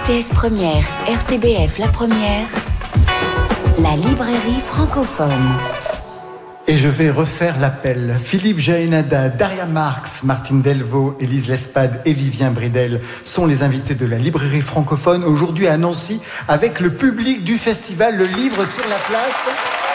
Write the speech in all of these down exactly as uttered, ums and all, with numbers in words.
R T S Première, R T B F La Première, la librairie francophone. Et je vais refaire l'appel. Philippe Jaénada, Daria Marx, Martine Delvaux, Élise Lespade et Vivien Bridel sont les invités de la librairie francophone aujourd'hui à Nancy avec le public du festival Le Livre sur la Place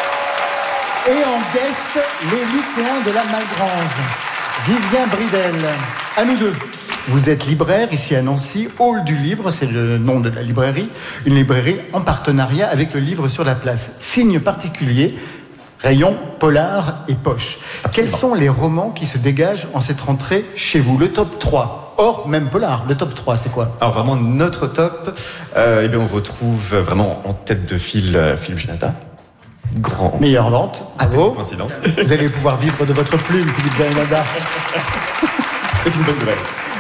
et en guest les lycéens de la Malgrange. Vivien Bridel, à nous deux. Vous êtes libraire ici à Nancy, Hall du Livre, c'est le nom de la librairie, une librairie en partenariat avec Le Livre sur la Place. Signe particulier, rayon, polar et poche. Absolument. Quels sont les romans qui se dégagent en cette rentrée chez vous? Le top trois, hors même polar, le top trois, c'est quoi? Alors vraiment, notre top, euh, eh bien, on retrouve vraiment en tête de file euh, Philippe Jaénada. Grand. Meilleure vente, bravo. Coïncidence. Vous allez pouvoir vivre de votre plume, Philippe Jaénada. C'est une bonne nouvelle.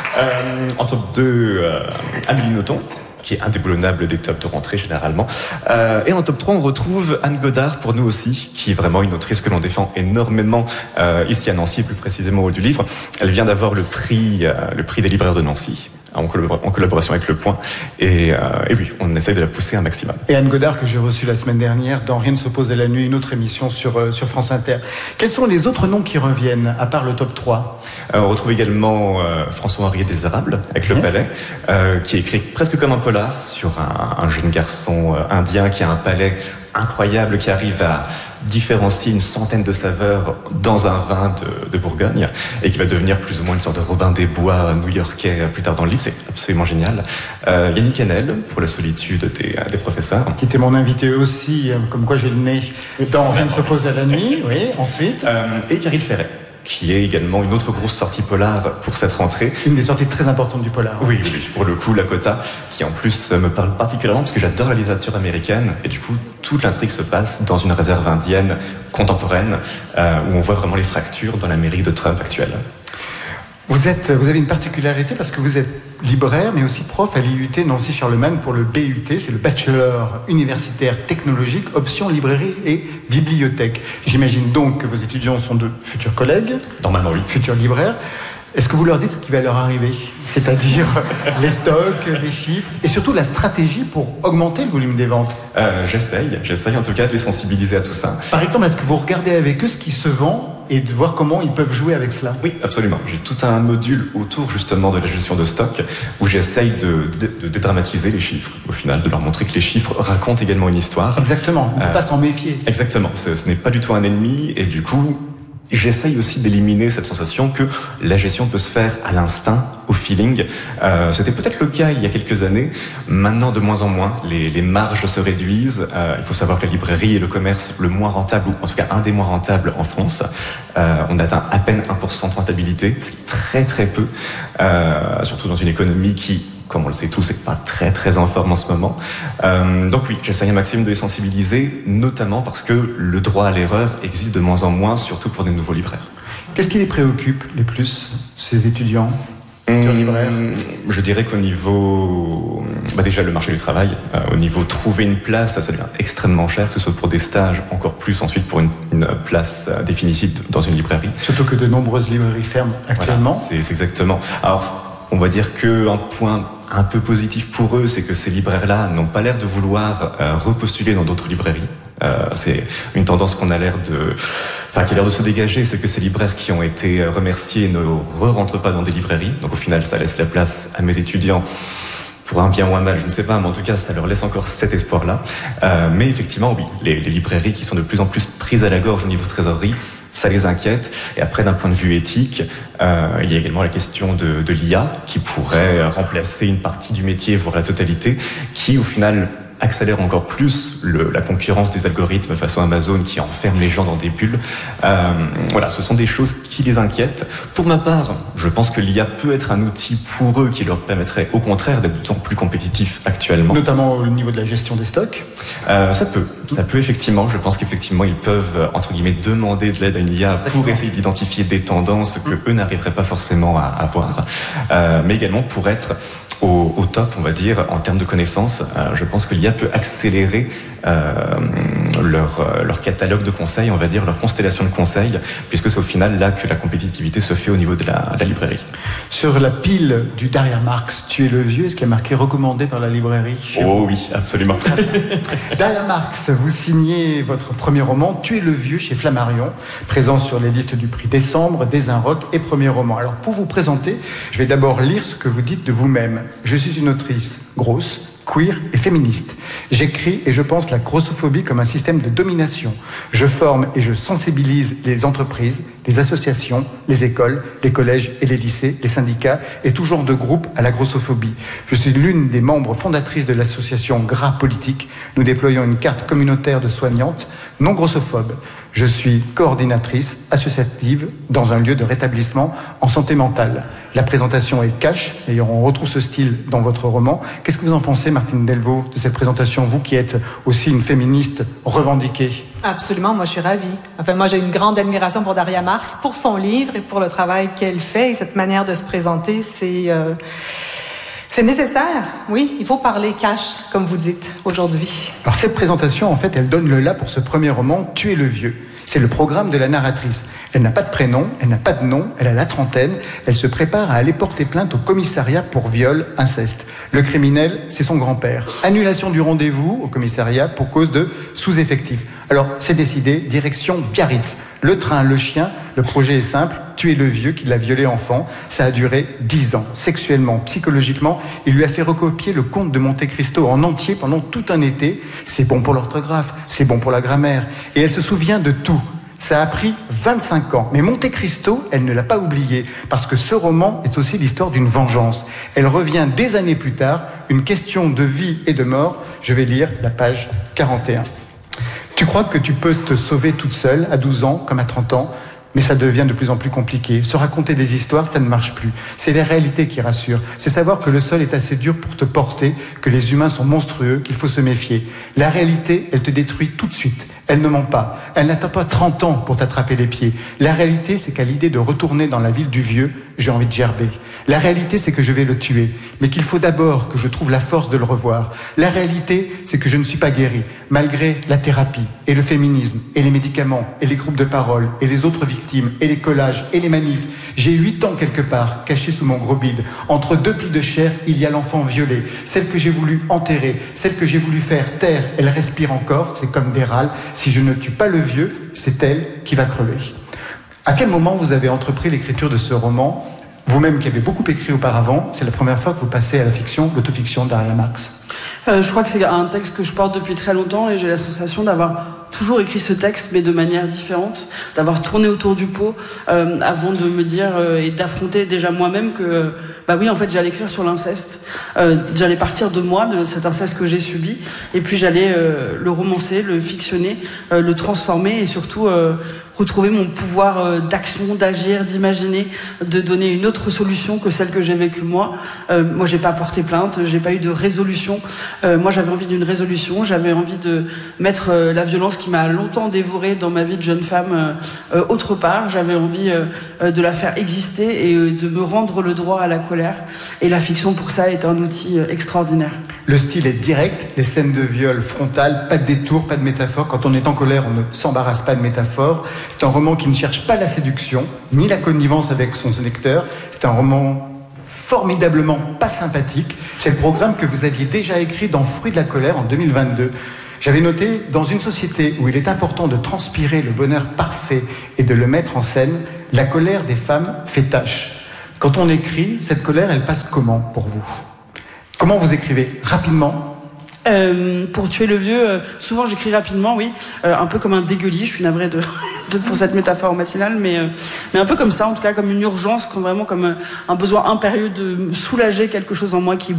Euh, en top deux, euh, Amélie Nothomb, qui est indéboulonnable des tops de rentrée généralement. Euh, et en top trois, on retrouve Anne Godard, pour nous aussi, qui est vraiment une autrice que l'on défend énormément euh, ici à Nancy, et plus précisément au du Livre. Elle vient d'avoir le prix, euh, le prix des libraires de Nancy, en, collabor- en collaboration avec Le Point. Et, euh, et oui, on essaye de la pousser un maximum. Et Anne Godard, que j'ai reçue la semaine dernière dans Rien ne s'oppose à la nuit, une autre émission sur, euh, sur France Inter. Quels sont les autres noms qui reviennent, à part le top trois? euh, On retrouve également euh, François-Henri des Érables, avec Le mmh. Palais, euh, qui est écrit presque comme un polar sur un, un jeune garçon euh, indien qui a un palais incroyable, qui arrive à différencier une centaine de saveurs dans un vin de, de Bourgogne et qui va devenir plus ou moins une sorte de Robin des Bois new-yorkais plus tard dans le livre. C'est absolument génial. Euh, Yannick Hanel pour La solitude des, des professeurs. Qui était mon invité aussi, comme quoi j'ai le nez dans Rien ne s'oppose à la nuit. Oui, ensuite. Euh, et Caril Ferret, qui est également une autre grosse sortie polar pour cette rentrée. Une des sorties très importantes du polar. Oui, oui, pour le coup, Lakota, qui en plus me parle particulièrement parce que j'adore la littérature américaine, et du coup, toute l'intrigue se passe dans une réserve indienne contemporaine, euh, où on voit vraiment les fractures dans l'Amérique de Trump actuelle. Vous êtes, vous avez une particularité parce que vous êtes libraire, mais aussi prof à l'I U T Nancy-Charlemagne pour le B U T, c'est le Bachelor universitaire technologique, option librairie et bibliothèque. J'imagine donc que vos étudiants sont de futurs collègues. Normalement, oui. Futurs libraires. Est-ce que vous leur dites ce qui va leur arriver? C'est-à-dire les stocks, les chiffres, et surtout la stratégie pour augmenter le volume des ventes? euh, J'essaye, j'essaye en tout cas de les sensibiliser à tout ça. Par exemple, est-ce que vous regardez avec eux ce qui se vend et de voir comment ils peuvent jouer avec cela? Oui, absolument. J'ai tout un module autour justement de la gestion de stock où j'essaye de, de, de dédramatiser les chiffres, au final, de leur montrer que les chiffres racontent également une histoire. Exactement, on ne peut euh, pas s'en méfier. Exactement, ce, ce n'est pas du tout un ennemi, et du coup, j'essaye aussi d'éliminer cette sensation que la gestion peut se faire à l'instinct, au feeling. Euh, c'était peut-être le cas il y a quelques années. Maintenant, de moins en moins, les, les marges se réduisent. Euh, il faut savoir que la librairie est le commerce le moins rentable, ou en tout cas un des moins rentables en France. Euh, on atteint à peine un pour cent de rentabilité, c'est très très peu, euh, surtout dans une économie qui, comme on le sait tous, c'est pas très très en forme en ce moment. Euh, donc oui, j'essaie un maximum de les sensibiliser, notamment parce que le droit à l'erreur existe de moins en moins, surtout pour des nouveaux libraires. Qu'est-ce qui les préoccupe les plus, ces étudiants, futurs libraires? Je dirais qu'au niveau, bah déjà le marché du travail, euh, au niveau trouver une place, ça, ça devient extrêmement cher, que ce soit pour des stages, encore plus ensuite pour une, une place euh, définitive dans une librairie. Surtout que de nombreuses librairies ferment actuellement. Voilà, c'est, c'est exactement. Alors, on va dire qu'un point un peu positif pour eux, c'est que ces libraires-là n'ont pas l'air de vouloir euh, repostuler dans d'autres librairies. Euh, c'est une tendance qu'on a l'air de, enfin, qui a l'air de se dégager, c'est que ces libraires qui ont été remerciés ne re-rentrent pas dans des librairies. Donc au final, ça laisse la place à mes étudiants. Pour un bien ou un mal, je ne sais pas, mais en tout cas, ça leur laisse encore cet espoir-là. Euh, mais effectivement, oui, les, les librairies qui sont de plus en plus prises à la gorge au niveau trésorerie, ça les inquiète. Et après, d'un point de vue éthique, euh, il y a également la question de, de l'I A qui pourrait remplacer une partie du métier, voire la totalité, qui au final accélère encore plus le, la concurrence des algorithmes façon Amazon qui enferme les gens dans des bulles. Euh, voilà, ce sont des choses qui les inquiètent. Pour ma part, je pense que l'I A peut être un outil pour eux qui leur permettrait au contraire d'être d'autant plus compétitifs actuellement. Notamment au niveau de la gestion des stocks. Euh, ça peut, ça peut effectivement. Je pense qu'effectivement ils peuvent entre guillemets demander de l'aide à une I A Exactement. Pour essayer d'identifier des tendances que mmh. eux n'arriveraient pas forcément à avoir, euh, mais également pour être Au, au top, on va dire, en termes de connaissances. Euh, je pense que l'I A peut accélérer euh, leur, euh, leur catalogue de conseils, on va dire, leur constellation de conseils, puisque c'est au final là que la compétitivité se fait au niveau de la, de la librairie. Sur la pile du Daria Marx, Tu es le vieux, est-ce qu'il y a marqué recommandé par la librairie chez Oh vous? oui, absolument. Daria Marx, vous signez votre premier roman, Tu es le vieux, chez Flammarion, présent sur les listes du prix Décembre, des Inrocks et Premier Roman. Alors pour vous présenter, je vais d'abord lire ce que vous dites de vous-même. Je suis une autrice grosse, queer et féministe. J'écris et je pense la grossophobie comme un système de domination. Je forme et je sensibilise les entreprises, les associations, les écoles, les collèges et les lycées, les syndicats et tout genre de groupes à la grossophobie. Je suis l'une des membres fondatrices de l'association Gras Politique. Nous déployons une carte communautaire de soignantes non grossophobes. Je suis coordinatrice associative dans un lieu de rétablissement en santé mentale. La présentation est cash, et on retrouve ce style dans votre roman. Qu'est-ce que vous en pensez, Martine Delvaux, de cette présentation, vous qui êtes aussi une féministe revendiquée? Absolument, moi je suis ravie. Enfin, moi j'ai une grande admiration pour Daria Marx, pour son livre et pour le travail qu'elle fait. Et cette manière de se présenter, c'est... Euh... C'est nécessaire, oui, il faut parler cash, comme vous dites, aujourd'hui. Alors cette présentation, en fait, elle donne le là pour ce premier roman, Tu es le vieux. C'est le programme de la narratrice. Elle n'a pas de prénom, elle n'a pas de nom, elle a la trentaine, elle se prépare à aller porter plainte au commissariat pour viol, inceste. Le criminel, c'est son grand-père. Annulation du rendez-vous au commissariat pour cause de sous-effectif. Alors, c'est décidé, direction Biarritz. Le train, le chien, le projet est simple, tuer le vieux qui l'a violé enfant. Ça a duré dix ans. Sexuellement, psychologiquement, il lui a fait recopier le conte de Monte Cristo en entier pendant tout un été. C'est bon pour l'orthographe, c'est bon pour la grammaire. Et elle se souvient de tout. Ça a pris vingt-cinq ans. Mais Monte Cristo, elle ne l'a pas oublié, parce que ce roman est aussi l'histoire d'une vengeance. Elle revient des années plus tard, une question de vie et de mort. Je vais lire la page quarante et un. Tu crois que tu peux te sauver toute seule, à douze ans, comme à trente ans, mais ça devient de plus en plus compliqué. Se raconter des histoires, ça ne marche plus. C'est les réalités qui rassurent. C'est savoir que le sol est assez dur pour te porter, que les humains sont monstrueux, qu'il faut se méfier. La réalité, elle te détruit tout de suite. Elle ne ment pas. Elle n'attend pas trente ans pour t'attraper les pieds. La réalité, c'est qu'à l'idée de retourner dans la ville du vieux, j'ai envie de gerber. La réalité, c'est que je vais le tuer, mais qu'il faut d'abord que je trouve la force de le revoir. La réalité, c'est que je ne suis pas guéri, malgré la thérapie, et le féminisme, et les médicaments, et les groupes de parole, et les autres victimes, et les collages, et les manifs. J'ai huit ans quelque part, caché sous mon gros bide. Entre deux plis de chair, il y a l'enfant violé, celle que j'ai voulu enterrer, celle que j'ai voulu faire taire. Elle respire encore, c'est comme des râles. Si je ne tue pas le vieux, c'est elle qui va crever. À quel moment vous avez entrepris l'écriture de ce roman ? Vous-même qui avez beaucoup écrit auparavant, c'est la première fois que vous passez à la fiction, l'autofiction d'Daria Marx. Euh, je crois que c'est un texte que je porte depuis très longtemps et j'ai la sensation d'avoir toujours écrit ce texte, mais de manière différente, d'avoir tourné autour du pot euh, avant de me dire euh, et d'affronter déjà moi-même que, euh, bah oui, en fait, j'allais écrire sur l'inceste. Euh, j'allais partir de moi, de cet inceste que j'ai subi, et puis j'allais euh, le romancer, le fictionner, euh, le transformer et surtout euh, retrouver mon pouvoir euh, d'action, d'agir, d'imaginer, de donner une autre solution que celle que j'ai vécue moi. Euh, moi, j'ai pas porté plainte, j'ai pas eu de résolution. Euh, moi, j'avais envie d'une résolution, j'avais envie de mettre euh, la violence qui m'a longtemps dévorée dans ma vie de jeune femme euh, euh, autre part. J'avais envie euh, de la faire exister et euh, de me rendre le droit à la colère. Et la fiction, pour ça, est un outil euh, extraordinaire. Le style est direct, les scènes de viol frontales, pas de détour, pas de métaphore. Quand on est en colère, on ne s'embarrasse pas de métaphore. C'est un roman qui ne cherche pas la séduction, ni la connivence avec son lecteur. C'est un roman formidablement pas sympathique. C'est le programme que vous aviez déjà écrit dans Fruits de la colère en deux mille vingt-deux. J'avais noté, dans une société où il est important de transpirer le bonheur parfait et de le mettre en scène, la colère des femmes fait tâche. Quand on écrit, cette colère, elle passe comment pour vous ? Comment vous écrivez ? Rapidement ? Euh, pour tuer le vieux, euh, souvent j'écris rapidement, oui, euh, un peu comme un dégueulis, je suis navrée de, de, pour cette métaphore matinale, mais, euh, mais un peu comme ça, en tout cas comme une urgence, comme vraiment comme euh, un besoin impérieux de soulager quelque chose en moi qui